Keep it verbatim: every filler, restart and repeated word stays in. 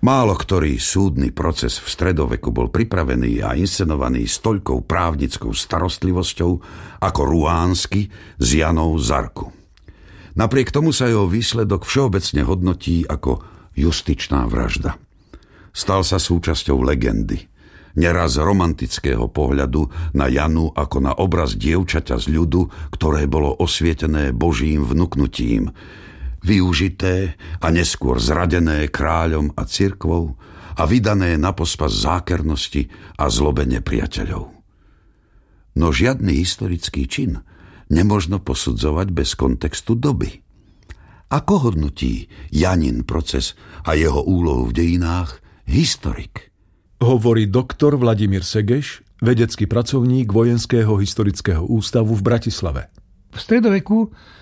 Málo ktorý súdny proces v stredoveku bol pripravený a inscenovaný s toľkou právnickou starostlivosťou ako ruánsky s Janou z Arku. Napriek tomu sa jeho výsledok všeobecne hodnotí ako justičná vražda. Stal sa súčasťou legendy, neraz romantického pohľadu na Janu ako na obraz dievčaťa z ľudu, ktoré bolo osvietené Božím vnuknutím, využité a neskôr zradené kráľom a cirkvou a vydané na pospas zákernosti a zlobe nepriateľov. No žiadny historický čin nemožno posudzovať bez kontextu doby. Ako hodnotí Janin proces a jeho úlohu v dejinách historik? Hovorí doktor Vladimír Segeš, vedecký pracovník Vojenského historického ústavu v Bratislave. V stredoveku